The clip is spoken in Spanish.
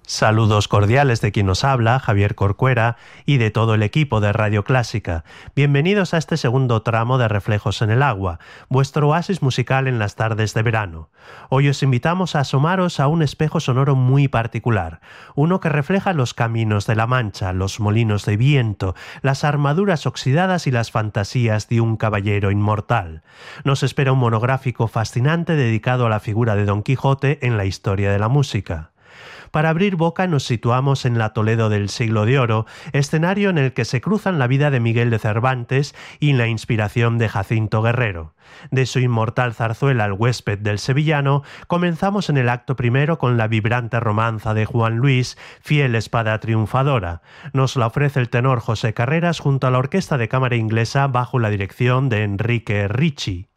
Saludos cordiales de quien nos habla, Javier Corcuera, y de todo el equipo de Radio Clásica. Bienvenidos a este segundo tramo de Reflejos en el Agua, vuestro oasis musical en las tardes de verano. Hoy os invitamos a asomaros a un espejo sonoro muy particular, uno que refleja los caminos de la Mancha, los molinos de viento, las armaduras oxidadas y las fantasías de un caballero inmortal. Nos espera un monográfico fascinante dedicado a la figura de Don Quijote en la historia de la música. Para abrir boca nos situamos en la Toledo del Siglo de Oro, escenario en el que se cruzan la vida de Miguel de Cervantes y la inspiración de Jacinto Guerrero. De su inmortal zarzuela El huésped del sevillano, comenzamos en el acto primero con la vibrante romanza de Juan Luis, fiel espada triunfadora. Nos la ofrece el tenor José Carreras junto a la Orquesta de Cámara Inglesa bajo la dirección de Enrique Ricci.